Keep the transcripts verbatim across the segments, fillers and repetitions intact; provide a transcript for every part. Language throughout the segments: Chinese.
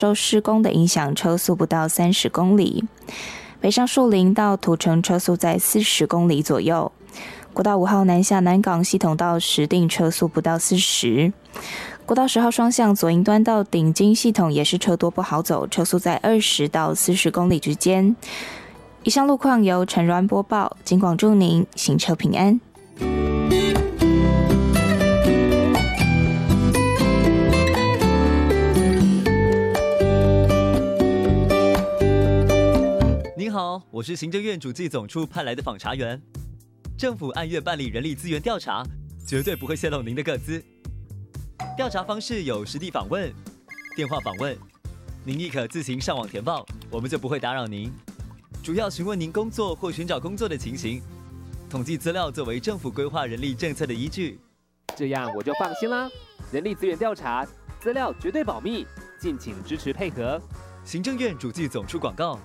受施工的影响，车速不到三十公里。北上树林到土城车速在四十公里左右。国道五号南下南港系统到石碇车速不到四十。国道十号双向左营端到顶金系统也是车多不好走，车速在二十到四十公里之间。以上路况由陈软播报，警广祝您行车平安。 您好，我是行政院主计总处派来的访查员。政府按月办理人力资源调查，绝对不会泄露您的个资。调查方式有实地访问、电话访问，您亦可自行上网填报，我们就不会打扰您。主要询问您工作或寻找工作的情形，统计资料作为政府规划人力政策的依据。 这样我就放心啦。人力资源调查资料绝对保密，敬请支持配合。 行政院主计总处广告。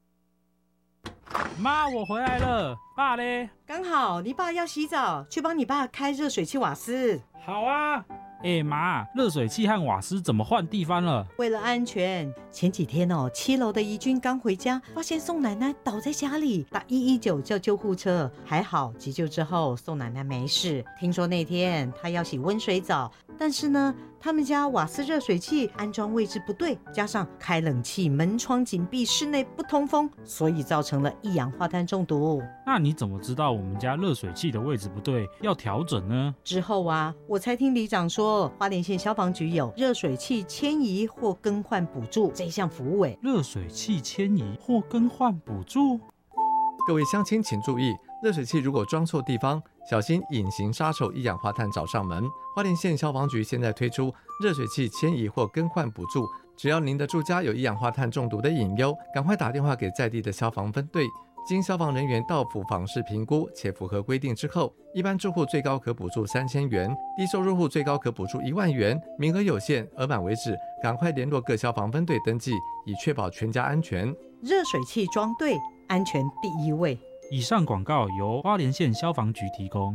妈，我回来了。爸嘞？ 刚好你爸要洗澡，去帮你爸开热水器瓦斯。 好啊。哎妈，热水器和瓦斯怎么换地方了？ 为了安全，前几天哦，七楼的怡君刚回家，发现宋奶奶倒在家里，打一一九叫救护车，还好急救之后宋奶奶没事。听说那天她要洗温水澡，但是呢，他们家瓦斯热水器安装位置不对，加上开冷气门窗紧闭，室内不通风，所以造成了一氧化碳中毒。 那你怎么知道我们家热水器的位置不对，要调整呢？ 之后啊，我才听里长说，花莲县消防局有热水器迁移或更换补助这项服务。 热水器迁移或更换补助？ 各位乡亲请注意，热水器如果装错地方，小心隐形杀手一氧化碳找上门。花莲县消防局现在推出热水器迁移或更换补助，只要您的住家有一氧化碳中毒的隐忧，赶快打电话给在地的消防分队，经消防人员到府访视评估且符合规定之后，一般住户最高可补助三千元，低收入户最高可补助一万元，名额有限，额满为止，赶快联络各消防分队登记，以确保全家安全。 热水器装对，安全第一位。 以上广告由花莲县消防局提供。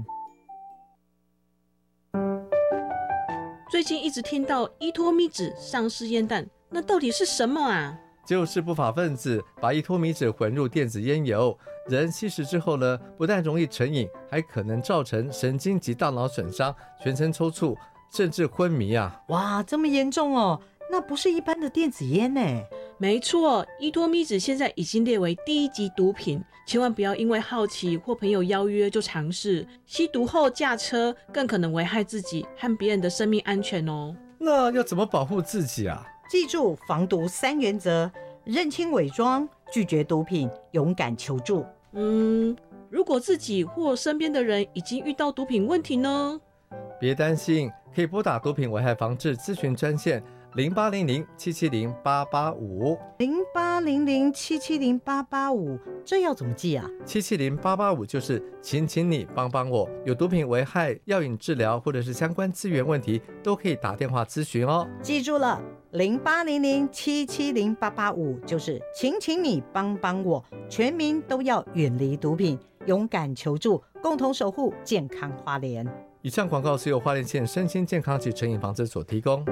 最近一直听到依托咪酯上市烟弹，那到底是什么啊？ 就是不法分子把依托咪酯混入电子烟油，人吸食之后呢，不但容易成瘾，还可能造成神经及大脑损伤，全身抽搐，甚至昏迷啊！ 哇，这么严重哦？那不是一般的电子烟呢？ 没错，依托咪酯现在已经列为第一级毒品，千万不要因为好奇或朋友邀约就尝试，吸毒后驾车更可能危害自己和别人的生命安全哦。 那要怎么保护自己啊？ 记住防毒三原则：认清伪装，拒绝毒品，勇敢求助。 嗯，如果自己或身边的人已经遇到毒品问题呢？ 别担心，可以拨打毒品危害防治咨询专线零八零零七七零八八五零八零零七七零八八五，这要怎么记啊？ 七七零八八五就是请请你帮帮我，有毒品危害、药瘾治疗或者是相关资源问题，都可以打电话咨询哦。 记住了，零八零零七七零八八五就是请请你帮帮我，全民都要远离毒品，勇敢求助，共同守护健康花莲。 以上广告是由花莲县身心健康及成瘾防治所提供。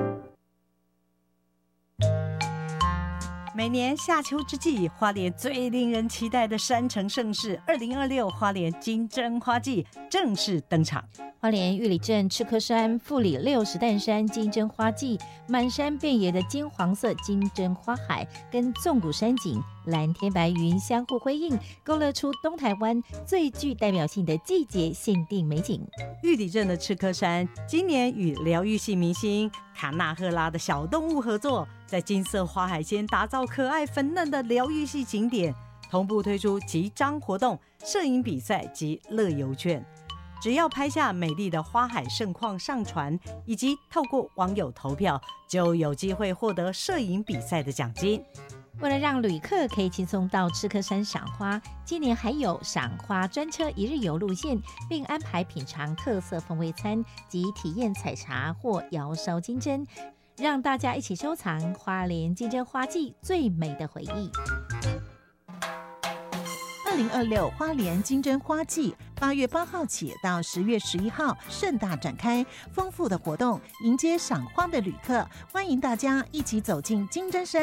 每年夏秋之际，花莲最令人期待的山城盛事二零二六花莲金针花季正式登场。 花莲玉里镇赤科山、富里六十担山金针花季，满山遍野的金黄色金针花海跟纵谷山景、蓝天白云相互辉映，勾勒出东台湾最具代表性的季节限定美景。 玉里镇的赤科山今年与疗愈系明星卡纳赫拉的小动物合作，在金色花海间打造可爱粉嫩的疗愈系景点，同步推出集章活动、摄影比赛及乐游券。只要拍下美丽的花海盛况上传，以及透过网友投票，就有机会获得摄影比赛的奖金。 为了让旅客可以轻松到赤科山赏花，今年还有赏花专车一日游路线，并安排品尝特色风味餐及体验采茶或窑烧金针，让大家一起收藏花莲金针花季最美的回忆。 二零二六花莲金针花季八月八号起到十月十一号盛大展开，丰富的活动迎接赏花的旅客，欢迎大家一起走进金针山